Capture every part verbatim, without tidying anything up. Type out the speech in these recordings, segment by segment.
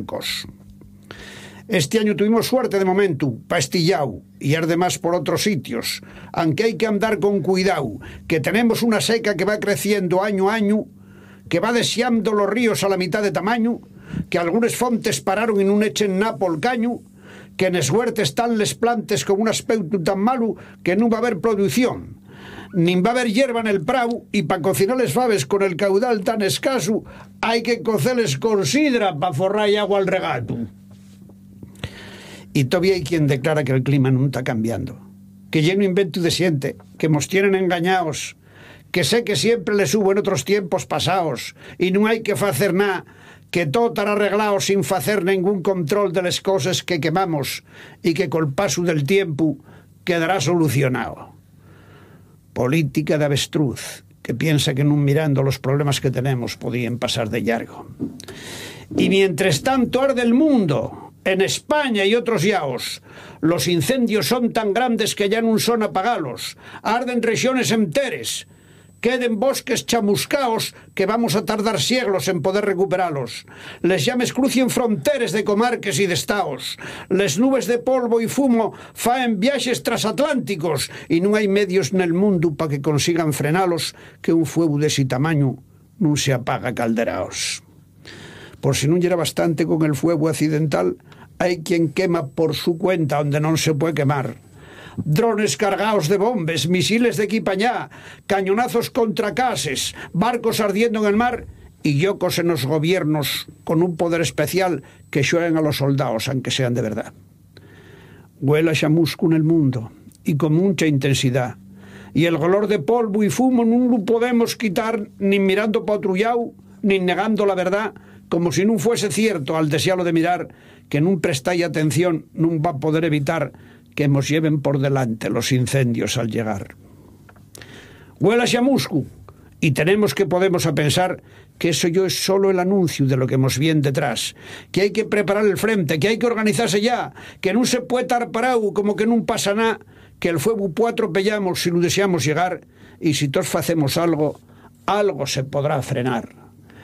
blancos. Este año tuvimos suerte de momento, pastillao, y arde más por otros sitios, aunque hay que andar con cuidado, que tenemos una seca que va creciendo año a año, que va deseando los ríos a la mitad de tamaño, que algunas fontes pararon y no echen nada por caño, que en es huertes están les plantes con un aspecto tan malo que no va a haber producción, ni va a haber hierba en el prau, y para cocinar les faves con el caudal tan escaso hay que cocerles con sidra para forrar y agua al regato. Y todavía hay quien declara que el clima no está cambiando, que lleno invento de siente, que nos tienen engañados, que sé que siempre les hubo en otros tiempos pasados y no hay que facer nada, que todo estará arreglado sin facer ningún control de las cosas que quemamos y que col paso del tiempo quedará solucionado. Política de avestruz, que piensa que no mirando los problemas que tenemos podían pasar de largo. Y mientras tanto arde el mundo. En España y otros yaos, los incendios son tan grandes que ya no son apagalos, arden regiones enteres, queden bosques chamuscaos que vamos a tardar siglos en poder recuperarlos, les llames crucien fronteres de comarques y de estados, les nubes de polvo y fumo faen viajes transatlánticos y no hay medios en el mundo para que consigan frenalos, que un fuego de ese tamaño no se apaga calderaos. Por si no era bastante con el fuego accidental, hay quien quema por su cuenta donde no se puede quemar. Drones cargados de bombes, misiles de equipañá, cañonazos contra cases, barcos ardiendo en el mar y yocos en los gobiernos con un poder especial que llueven a los soldados, aunque sean de verdad. Huele a chamusco en el mundo y con mucha intensidad. Y el olor de polvo y fumo no lo podemos quitar ni mirando pa' otro llau, ni negando la verdad, como si no fuese cierto al desearlo de mirar, que no prestáis atención, no va a poder evitar que nos lleven por delante los incendios al llegar. Huele a chamusco, y tenemos que podemos a pensar que eso yo es solo el anuncio de lo que nos viene detrás, que hay que preparar el frente, que hay que organizarse ya, que no se puede estar parado como que no pasa nada, que el fuego puede atropellamos si lo deseamos llegar, y si todos hacemos algo, algo se podrá frenar.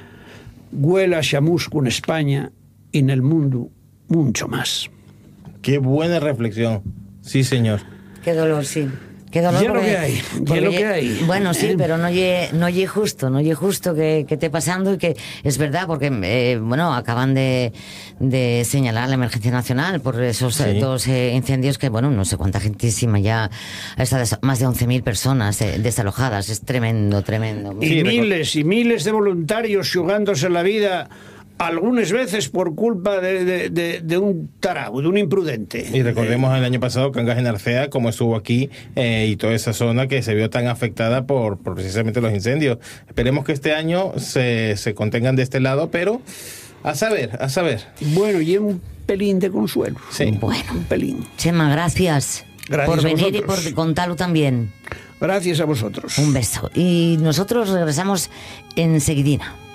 Huele a chamusco en España y en el mundo mucho más. Qué buena reflexión. Sí, señor. Qué dolor, sí. Qué dolor. Ya lo que hay, ya lo que hay. Bueno, sí, pero no lle, no lle justo, no lle justo que, que esté pasando y que es verdad, porque, eh, bueno, acaban de, de señalar la emergencia nacional por esos sí. eh, dos eh, incendios que, bueno, no sé cuánta gentísima ya, está más de once mil personas eh, desalojadas. Es tremendo, tremendo. Y sí, miles y miles de voluntarios jugándose la vida, algunas veces por culpa de, de, de, de un tarao, de un imprudente. Y recordemos el año pasado Cangas en Arcea, como estuvo aquí, eh, y toda esa zona que se vio tan afectada por, por precisamente los incendios. Esperemos que este año se, se contengan de este lado, pero a saber, a saber. Bueno, y un pelín de consuelo. Sí. Bueno, un pelín. Chema, gracias, gracias por venir y vosotros. por contarlo también. Gracias a vosotros. Un beso. Y nosotros regresamos enseguidina.